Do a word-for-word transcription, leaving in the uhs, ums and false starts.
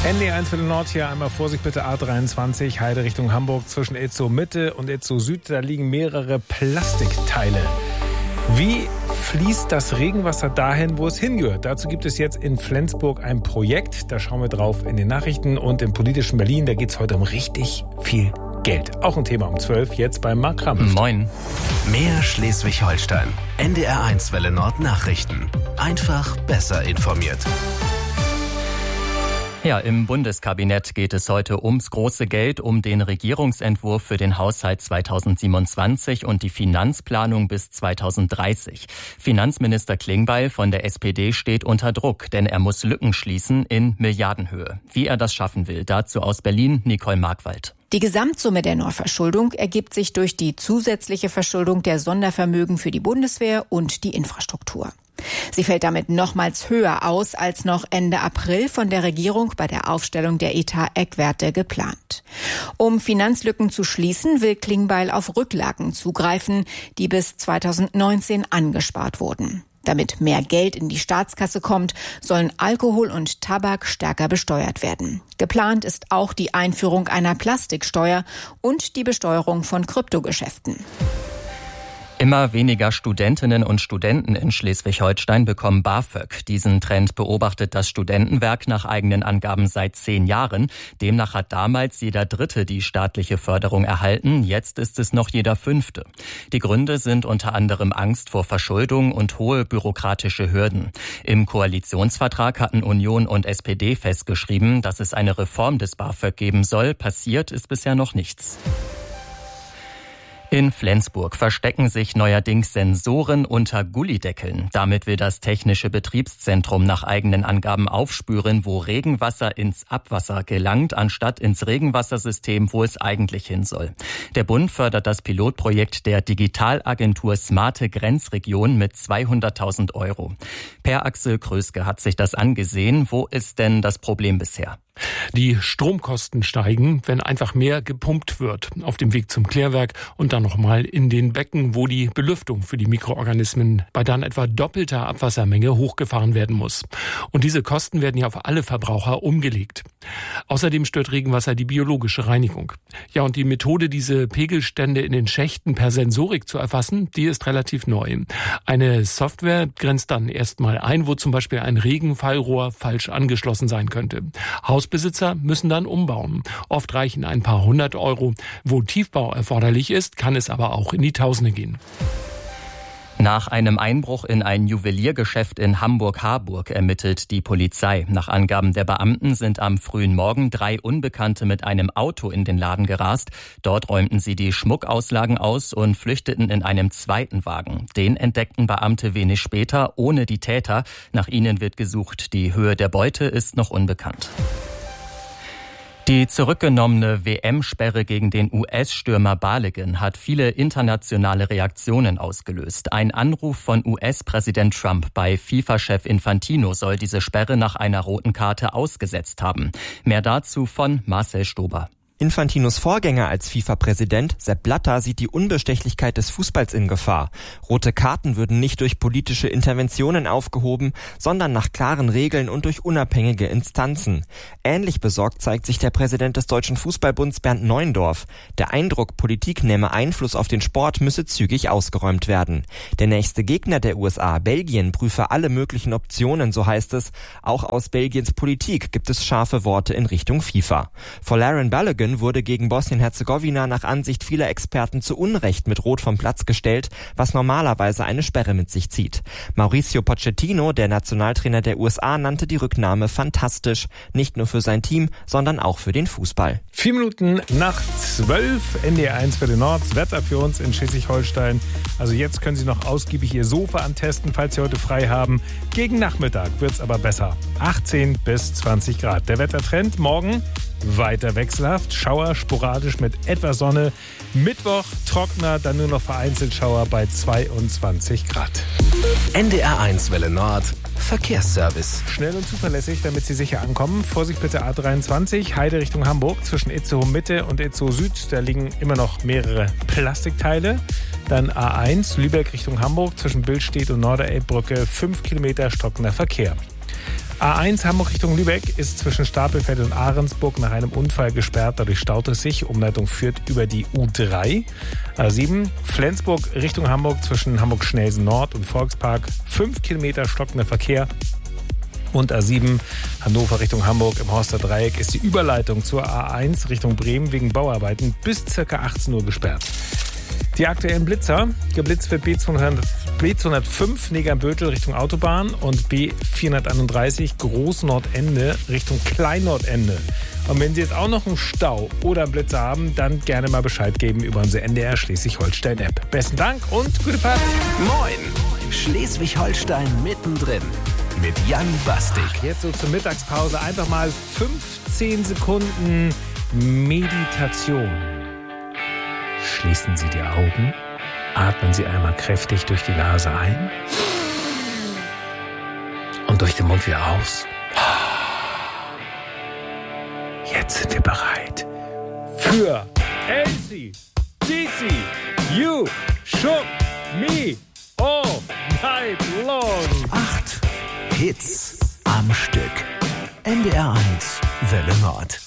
N D R eins für den Nord hier, einmal Vorsicht bitte, A dreiundzwanzig, Heide Richtung Hamburg, zwischen Itzehoe Mitte und Itzehoe Süd, da liegen mehrere Plastikteile. Wie fließt das Regenwasser dahin, wo es hingehört? Dazu gibt es jetzt in Flensburg ein Projekt, da schauen wir drauf in den Nachrichten, und im politischen Berlin, da geht es heute um richtig viel Geld. Auch ein Thema um zwölf, jetzt beim Marc Kramhöft. Moin. Mehr Schleswig-Holstein. N D R eins Welle Nord Nachrichten. Einfach besser informiert. Ja, im Bundeskabinett geht es heute ums große Geld, um den Regierungsentwurf für den Haushalt zweitausendsiebenundzwanzig und die Finanzplanung bis zweitausenddreißig. Finanzminister Klingbeil von der S P D steht unter Druck, denn er muss Lücken schließen in Milliardenhöhe. Wie er das schaffen will, dazu aus Berlin Nicole Markwald. Die Gesamtsumme der Neuverschuldung ergibt sich durch die zusätzliche Verschuldung der Sondervermögen für die Bundeswehr und die Infrastruktur. Sie fällt damit nochmals höher aus als noch Ende April von der Regierung bei der Aufstellung der Etat-Eckwerte geplant. Um Finanzlücken zu schließen, will Klingbeil auf Rücklagen zugreifen, die bis zweitausendneunzehn angespart wurden. Damit mehr Geld in die Staatskasse kommt, sollen Alkohol und Tabak stärker besteuert werden. Geplant ist auch die Einführung einer Plastiksteuer und die Besteuerung von Kryptogeschäften. Immer weniger Studentinnen und Studenten in Schleswig-Holstein bekommen BAföG. Diesen Trend beobachtet das Studentenwerk nach eigenen Angaben seit zehn Jahren. Demnach hat damals jeder Dritte die staatliche Förderung erhalten. Jetzt ist es noch jeder Fünfte. Die Gründe sind unter anderem Angst vor Verschuldung und hohe bürokratische Hürden. Im Koalitionsvertrag hatten Union und S P D festgeschrieben, dass es eine Reform des BAföG geben soll. Passiert ist bisher noch nichts. In Flensburg verstecken sich neuerdings Sensoren unter Gullydeckeln. Damit will das Technische Betriebszentrum nach eigenen Angaben aufspüren, wo Regenwasser ins Abwasser gelangt, anstatt ins Regenwassersystem, wo es eigentlich hin soll. Der Bund fördert das Pilotprojekt der Digitalagentur Smarte Grenzregion mit zweihunderttausend Euro. Per Axel Kröske hat sich das angesehen. Wo ist denn das Problem bisher? Die Stromkosten steigen, wenn einfach mehr gepumpt wird. Auf dem Weg zum Klärwerk und dann nochmal in den Becken, wo die Belüftung für die Mikroorganismen bei dann etwa doppelter Abwassermenge hochgefahren werden muss. Und diese Kosten werden ja auf alle Verbraucher umgelegt. Außerdem stört Regenwasser die biologische Reinigung. Ja, und die Methode, diese Pegelstände in den Schächten per Sensorik zu erfassen, die ist relativ neu. Eine Software grenzt dann erstmal ein, wo zum Beispiel ein Regenfallrohr falsch angeschlossen sein könnte. Hausbesitzer müssen dann umbauen. Oft reichen ein paar hundert Euro. Wo Tiefbau erforderlich ist, kann es aber auch in die Tausende gehen. Nach einem Einbruch in ein Juweliergeschäft in Hamburg-Harburg ermittelt die Polizei. Nach Angaben der Beamten sind am frühen Morgen drei Unbekannte mit einem Auto in den Laden gerast. Dort räumten sie die Schmuckauslagen aus und flüchteten in einem zweiten Wagen. Den entdeckten Beamte wenig später, ohne die Täter. Nach ihnen wird gesucht. Die Höhe der Beute ist noch unbekannt. Die zurückgenommene W M-Sperre gegen den U S-Stürmer Balogun hat viele internationale Reaktionen ausgelöst. Ein Anruf von U S-Präsident Trump bei FIFA-Chef Infantino soll diese Sperre nach einer roten Karte ausgesetzt haben. Mehr dazu von Marcel Stober. Infantinos Vorgänger als FIFA-Präsident, Sepp Blatter, sieht die Unbestechlichkeit des Fußballs in Gefahr. Rote Karten würden nicht durch politische Interventionen aufgehoben, sondern nach klaren Regeln und durch unabhängige Instanzen. Ähnlich besorgt zeigt sich der Präsident des Deutschen Fußballbunds Bernd Neuendorf. Der Eindruck, Politik nehme Einfluss auf den Sport, müsse zügig ausgeräumt werden. Der nächste Gegner der U S A, Belgien, prüfe alle möglichen Optionen, so heißt es. Auch aus Belgiens Politik gibt es scharfe Worte in Richtung FIFA. Folarin Balogun wurde gegen Bosnien-Herzegowina nach Ansicht vieler Experten zu Unrecht mit Rot vom Platz gestellt, was normalerweise eine Sperre mit sich zieht. Mauricio Pochettino, der Nationaltrainer der U S A, nannte die Rücknahme fantastisch. Nicht nur für sein Team, sondern auch für den Fußball. Vier Minuten nach zwölf, N D R eins für den Nord. Das Wetter für uns in Schleswig-Holstein. Also jetzt können Sie noch ausgiebig Ihr Sofa antesten, falls Sie heute frei haben. Gegen Nachmittag wird es aber besser. achtzehn bis zwanzig Grad. Der Wettertrend morgen weiter wechselhaft. Schauer sporadisch mit etwas Sonne. Mittwoch trockener, dann nur noch vereinzelt Schauer bei zweiundzwanzig Grad. N D R eins Welle Nord Verkehrsservice. Schnell und zuverlässig, damit Sie sicher ankommen. Vorsicht bitte A dreiundzwanzig, Heide Richtung Hamburg, zwischen Itzehoe Mitte und Itzehoe Süd. Da liegen immer noch mehrere Plastikteile. Dann A eins, Lübeck Richtung Hamburg, zwischen Billstedt und Norderelbbrücke, fünf Kilometer stockender Verkehr. A eins Hamburg Richtung Lübeck ist zwischen Stapelfeld und Ahrensburg nach einem Unfall gesperrt. Dadurch staut es sich. Umleitung führt über die U drei. A sieben Flensburg Richtung Hamburg zwischen Hamburg-Schnelsen Nord und Volkspark. Fünf Kilometer stockender Verkehr. Und A sieben Hannover Richtung Hamburg im Horster Dreieck ist die Überleitung zur A eins Richtung Bremen wegen Bauarbeiten bis ca. achtzehn Uhr gesperrt. Die aktuellen Blitzer. Geblitzt wird B zweihundertfünf Negernbötel Richtung Autobahn und B vierhunderteinunddreißig Großnordende Richtung Kleinnordende. Und wenn Sie jetzt auch noch einen Stau oder einen Blitzer haben, dann gerne mal Bescheid geben über unsere N D R Schleswig-Holstein-App. Besten Dank und gute Fahrt. Moin! Schleswig-Holstein mittendrin mit Jan Bastik. Jetzt so zur Mittagspause einfach mal fünfzehn Sekunden Meditation. Schließen Sie die Augen, atmen Sie einmal kräftig durch die Nase ein und durch den Mund wieder aus. Jetzt sind wir bereit für A C D C, You Shook Me All Night Long. Acht Hits am Stück. N D R eins Welle Nord.